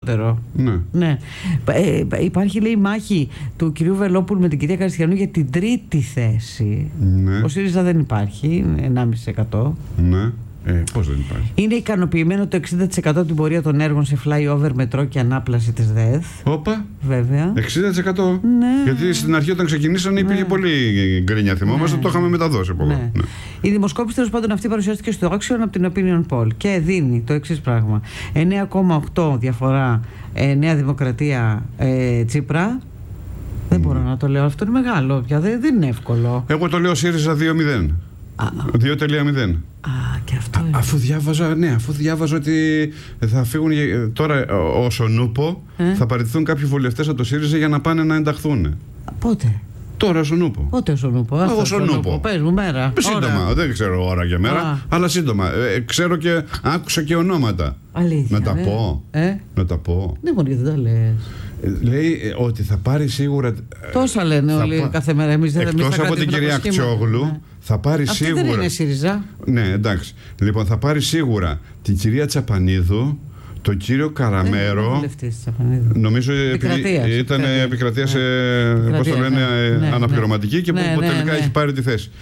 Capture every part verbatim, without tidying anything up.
περισσότερο. Ναι. Ναι. Ε, υπάρχει, λέει, μάχη του κυρίου Βελόπουλου με την κυρία Καριστιανού για την τρίτη θέση. Ναι. Ο ΣΥΡΙΖΑ δεν υπάρχει, είναι ενάμιση τοις εκατό. Ναι. Ε, πώς δεν υπάρχει. Είναι ικανοποιημένο το εξήντα τοις εκατό την πορεία των έργων σε flyover, μετρό και ανάπλαση της ΔΕΘ. Όπα. Βέβαια. εξήντα τοις εκατό. Ναι. Γιατί στην αρχή όταν ξεκινήσανε υπήρχε Ναι. πολύ γκρίνια, θυμόμαστε, Ναι. το είχαμε μεταδώσει από Ναι. εδώ. Ναι. Η δημοσκόπηση, τέλος πάντων, αυτή παρουσιάστηκε στο Action από την Opinion Poll και δίνει το εξής πράγμα: εννέα κόμμα οκτώ διαφορά ε, Νέα Δημοκρατία ε, Τσίπρα. Δεν μπορώ να το λέω, αυτό είναι μεγάλο πια, δεν, δεν είναι εύκολο. Εγώ το λέω ΣΥΡΙΖΑ δύο μηδέν. δύο κόμμα μηδέν. Α, και αυτό είναι. Αφού διάβαζα, ναι, αφού διάβαζα ότι θα φύγουν τώρα όσο νούπο, ε? θα παραιτηθούν κάποιοι βουλευτές από το ΣΥΡΙΖΑ για να πάνε να ενταχθούν. Πότε? Τώρα όσο νούπο. Πότε όσο νούπο? Όσο νούπο. Πες μου μέρα. Σύντομα, ώρα. δεν ξέρω ώρα και μέρα, Α. αλλά σύντομα. Ε, ξέρω και άκουσα και ονόματα. Αλήθεια. Να τα ε? πω. Ε? Να τα πω. Δεν μπορεί, δεν τα λες. Λέει ε, ότι θα πάρει σίγουρα. Τόσα λένε θα όλοι πά... κάθε μέρα. Εμείς δεν Εκτός θα από την κυρία Κτσιόγλου, ναι. θα πάρει αυτή σίγουρα. Δεν είναι ΣΥΡΙΖΑ. Ναι, εντάξει. Λοιπόν, θα πάρει σίγουρα την κυρία Τσαπανίδου, τον κύριο Καραμέρο. Νομίζω ότι ήταν επικρατεία σε. Πώς το λένε, αναπληρωματική και που τελικά έχει πάρει τη θέση.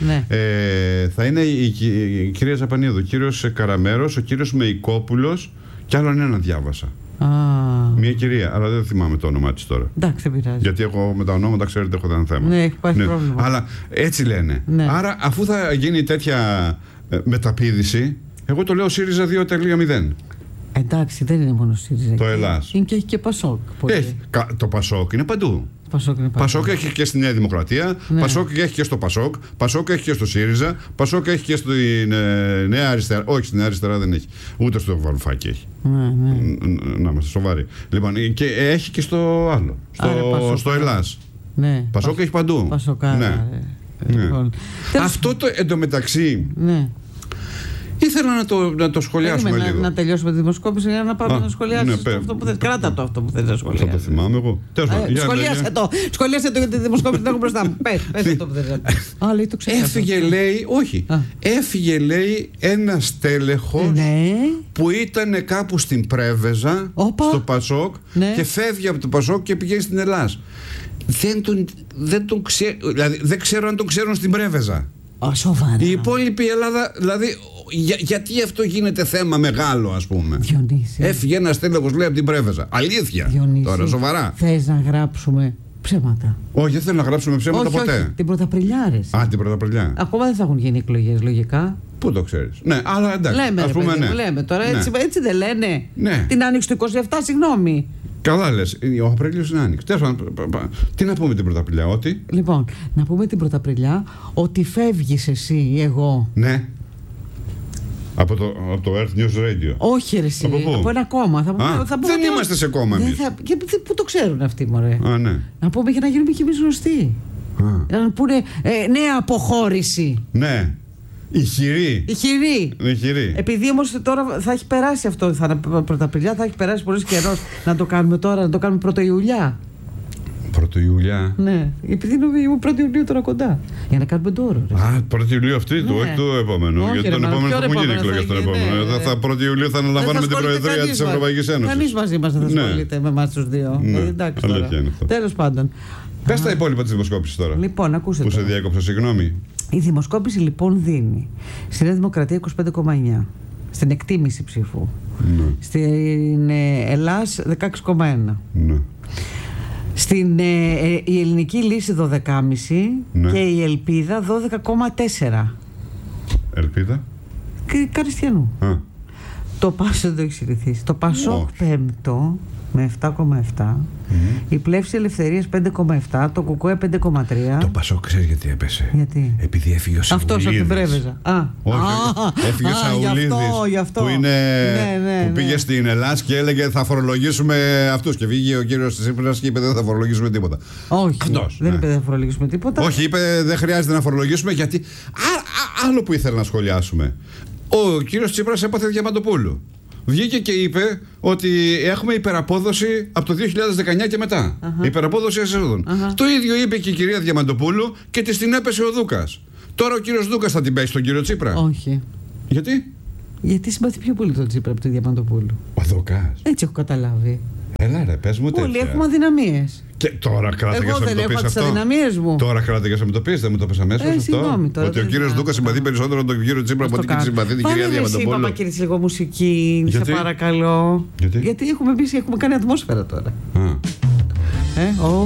Θα είναι η κυρία Τσαπανίδου, ο κύριος Καραμέρος, ο κύριος Μεϊκόπουλος και άλλον ένα διάβασα. Ah. Μια κυρία, αλλά δεν θυμάμαι το όνομά της τώρα. Εντάξει, δεν πειράζει. Γιατί εγώ με τα ονόματα, ξέρετε, έχω ένα θέμα. Ναι, υπάρχει ναι. πρόβλημα. Αλλά έτσι λένε. Ναι. Άρα, αφού θα γίνει τέτοια ε, μεταπήδηση, εγώ το λέω ΣΥΡΙΖΑ δύο κόμμα μηδέν. Εντάξει, δεν είναι μόνο ΣΥΡΙΖΑ. Το Ελλάς. Είναι και έχει και Πασόκ. Έχει. Το Πασόκ είναι παντού. Πασόκ, είναι Πασόκ έχει και στη Νέα Δημοκρατία, ναι. Πασόκ έχει και στο Πασόκ, Πασόκ έχει και στο ΣΥΡΙΖΑ, Πασόκ έχει και στην ε, Νέα Αριστερά. Όχι, στην Νέα Αριστερά δεν έχει. Ούτε στο Βαρουφάκι έχει. Ναι, ναι. Να είμαστε σοβαροί. Λοιπόν, και έχει και στο άλλο. Στο, Άρα, στο Ελλάς. Ναι. Πασόκ Πασ... έχει παντού. Πασόκάρα. Ναι. Ναι. Λοιπόν. Αυτό το εντωμεταξύ. Ναι. Ήθελα να το, να το σχολιάσουμε Περίμενε, λίγο. Να, να τελειώσουμε τη δημοσκόπηση για να πάμε Α, να σχολιάσεις ναι, αυτό που θες. Κράτα το αυτό που θες να σχολιάσεις. Θα το θυμάμαι εγώ. Ε, σχολιάσε για... το. Σχολιάσε το για τη δημοσκόπηση που έχω μπροστά μου. Πες, πες αυτό που θες να πεις. Α, λέει το ξέρω. Έφυγε, λέει, όχι. Α. Έφυγε, λέει, ένας τέλεχος ναι. που ήταν κάπου στην Πρέβεζα, Οπα. στο Πασόκ ναι. και φεύγει από το Πασόκ και πηγαίνει στην Ελλάς. Δεν τον, δεν τον ξέρω, δηλαδή δεν ξέρω αν τον ξέρουν στην Πρέβεζα. Α, σοβαρά. Η υπόλοιπη Ελλάδα, δηλαδή, για, γιατί αυτό γίνεται θέμα μεγάλο, ας πούμε. Διονύση. Έφυγε ένας τέλεχος, λέει, από την Πρέβεζα. Αλήθεια. Διονύση. Τώρα, σοβαρά. Θες να γράψουμε ψέματα? Όχι, δεν θέλω να γράψουμε ψέματα όχι, ποτέ. Όχι, την Πρωταπριλιά. Α, την Πρωταπριλιά. Ακόμα δεν θα έχουν γίνει εκλογές, λογικά. Πού το ξέρεις? Ναι, αλλά εντάξει. Λέμε, ας πούμε, παιδί, ναι. λέμε τώρα, ναι. έτσι, έτσι δεν λένε. Ναι. Την άνοιξη του είκοσι επτά, συγγνώμη. Καλά λες, ο Απρίλιος είναι άνοιξη. Τι να πούμε την Πρωταπριλιά, ότι. Λοιπόν, να πούμε την Πρωταπριλιά ότι φεύγεις εσύ ή εγώ. Ναι. Από το, από το Earth News Radio. Όχι, ρε, εσύ. Από, από ένα κόμμα. Θα, Α, θα δεν είμαστε σε κόμμα εμείς. Θα, και, πού το ξέρουν αυτοί, μωρέ. Α, ναι. Να πούμε για να γίνουμε κι εμείς γνωστοί. Α. Να πούνε ε, νέα αποχώρηση. Ναι. Ηχηρή. Ηχηρή. Ηχηρή. Επειδή όμως τώρα θα έχει περάσει αυτό, θα είναι Πρωταπριλιά, θα έχει περάσει πολύ καιρό να το κάνουμε τώρα, να το κάνουμε πρώτη Ιουλιά. πρώτη Ιουλιά. Ναι, επειδή είναι πρώτη Ιουλίου τώρα κοντά. Για να κάνουμε τώρα. Α, πρώτη Ιουλίου αυτή ναι. του, όχι του επόμενου. Όχι, γιατί τον επόμενο θα έχουν γίνει εκλογές τον επόμενο. Ναι, θα πρώτη Ιουλίου θα αναλαμβάνουμε την Προεδρία της Ευρωπαϊκής Ένωσης. Κανείς μαζί μας δεν θα ασχολείται με εμάς τους δύο. Εντάξει τώρα. Τέλος πάντων. Πες τα υπόλοιπα της δημοσκόπησης τώρα. Λοιπόν, ακούστε. Που σε διέκοψα, συγγνώμη. Η δημοσκόπηση λοιπόν δίνει στη Νέα Δημοκρατία είκοσι πέντε κόμμα εννιά στην εκτίμηση ψήφου. Ναι. Στην Ελλάς δεκαέξι κόμμα ένα. Ναι. Στην ε, η ελληνική λύση δώδεκα κόμμα πέντε ναι. και η Ελπίδα δώδεκα κόμμα τέσσερα. Ελπίδα. Και Καριστιανού. Α. Το Πάσο δεν το έχει συνηθίσει. Το Πασόκ πέμπτο με επτά κόμμα επτά. Mm-hmm. Η Πλεύση Ελευθερίας πέντε κόμμα επτά. Το Κουκουέ πέντε κόμμα τρία. Το Πασόκ ξέρεις γιατί έπεσε? Γιατί? Επειδή έφυγε ο Σαουλίδης. Αυτός από την Πρέβεζα. Α, όχι, α, έφυγε ο Σαουλίδης που, είναι, ναι, ναι, που πήγε ναι. στην Ελλάδα και έλεγε θα φορολογήσουμε αυτούς. Και βγήκε ο κύριος Τσίπρας και είπε δεν θα φορολογήσουμε τίποτα. Όχι, αυτός, δεν ναι. είπε δεν θα φορολογήσουμε τίποτα. Όχι, είπε δεν χρειάζεται να φορολογήσουμε γιατί. Α, α, άλλο που ήθελα να σχολιάσουμε. Ο κύριος Τσίπρας έπαθε Διαμαντοπούλου. Βγήκε και είπε ότι έχουμε υπεραπόδοση από το δύο χιλιάδες δεκαεννιά και μετά. Uh-huh. Υπεραπόδοση εσόδων. Uh-huh. Το ίδιο είπε και η κυρία Διαμαντοπούλου και της την έπεσε ο Δούκας. Τώρα ο κύριος Δούκας θα την πέσει τον κύριο Τσίπρα. Όχι. Γιατί? Γιατί συμπαθεί πιο πολύ τον Τσίπρα από τη Διαμαντοπούλου. Ο Δούκας. Έτσι έχω καταλάβει. Έλα ρε, πες μου τέτοια. Όλοι έχουμε αδυναμίες. Και τώρα κράτηκες να μου το πεις αυτό. Μου. Τώρα κράτηκες να μου το πεις, δεν μου το πες αμέσως ε, αυτό. Συγγνώμη, τώρα, ότι ο κύριος Ντούκας συμπαθεί περισσότερο τον κύριο Τσίπρα από ότι συμπαθεί την κυρία Διαμαντοπούλου. Πάμε και λίγο μουσική, σε παρακαλώ. Γιατί? Γιατί έχουμε μπει, έχουμε κάνει ατμόσφαιρα τώρα. Α. Ε, ο